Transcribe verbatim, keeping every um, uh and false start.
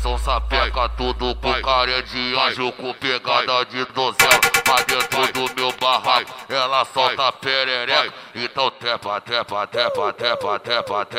são sapeca, tudo com cara de anjo, com pegada de donzela. Mas dentro do meu barraco, ela solta perereca. Então tepa, tepa, tepa, tepa, tepa, tepa.